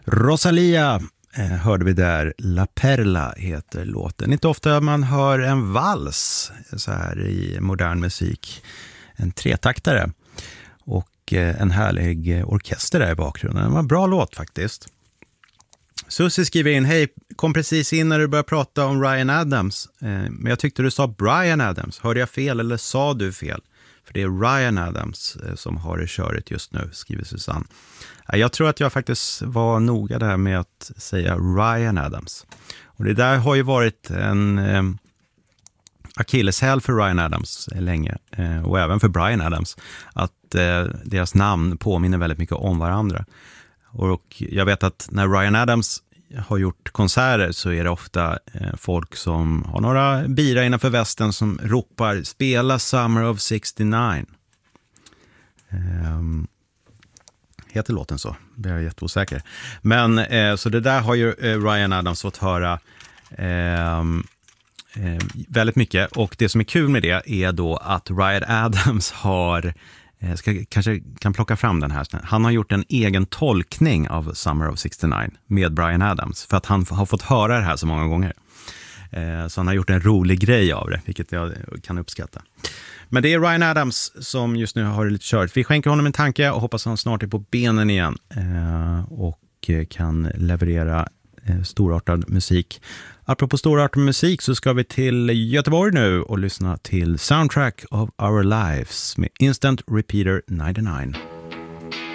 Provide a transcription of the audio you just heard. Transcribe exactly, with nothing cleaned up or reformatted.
Rosalia eh, hörde vi där. La Perla heter låten. Inte ofta man hör en vals så här i modern musik. En tretaktare. Och eh, en härlig orkester där i bakgrunden. Det var en bra låt faktiskt. Susie skriver in, hej, kom precis in när du började prata om Ryan Adams. Eh, men jag tyckte du sa Bryan Adams. Hörde jag fel eller sa du fel? För det är Ryan Adams eh, som har det köret just nu, skriver Susanne. Eh, jag tror att jag faktiskt var noga där med att säga Ryan Adams. Och det där har ju varit en eh, akilleshäl för Ryan Adams eh, länge. Eh, och även för Bryan Adams. Att eh, deras namn påminner väldigt mycket om varandra. Och jag vet att när Ryan Adams har gjort konserter så är det ofta eh, folk som har några bira innanför västen som ropar spela Summer of sextionio. Eh, heter låten så? Det är jag jätteosäker. Men eh, så det där har ju eh, Ryan Adams fått höra eh, eh, väldigt mycket. Och det som är kul med det är då att Ryan Adams har... Jag ska, kanske kan plocka fram den här. Han har gjort en egen tolkning av Summer of sextionio med Bryan Adams. För att han har fått höra det här så många gånger. Eh, så han har gjort en rolig grej av det. Vilket jag kan uppskatta. Men det är Ryan Adams som just nu har det lite kört. Vi skänker honom en tanke och hoppas att han snart är på benen igen. Eh, och kan leverera eh, storartad musik. Apropå storartad musik så ska vi till Göteborg nu och lyssna till Soundtrack of Our Lives med Instant Repeater nittionio.